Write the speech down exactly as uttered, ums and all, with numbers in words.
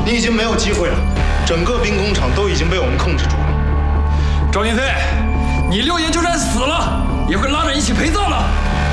你已经没有机会了，整个兵工厂都已经被我们控制住了。 赵云飞，你六研究站死了，也会拉着一起陪葬了。